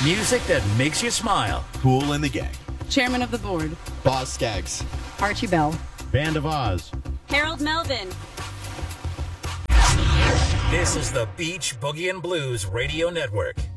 Music that makes you smile. Kool and the Gang. Chairman of the Board. Boz Skaggs. Archie Bell. Band of Oz. Harold Melvin. This is the Beach Boogie and Blues Radio Network.